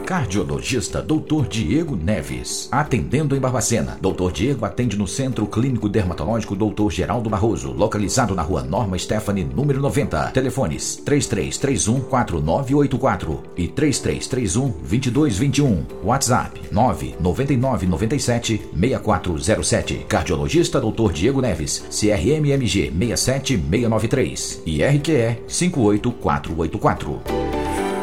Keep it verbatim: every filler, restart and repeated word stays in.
Cardiologista doutor Diego Neves, atendendo em Barbacena. doutor Diego atende no Centro Clínico Dermatológico doutor Geraldo Barroso, localizado na Rua Norma Stephanie, número noventa. Telefones três três três um quatro nove oito quatro e três três três um dois dois dois um. WhatsApp nove nove nove nove sete seis quatro zero sete. Cardiologista doutor Diego Neves, C R M M G seis sete seis nove três e R Q E cinco oito quatro oito quatro.